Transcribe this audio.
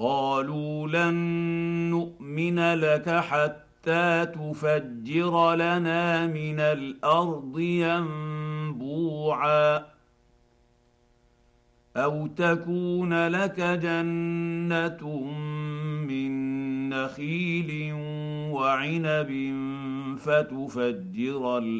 قالوا لن نؤمن لك حتى تفجر لنا من الارض ينبوعا او تكون لك جنه من نخيل وعنب فتفجر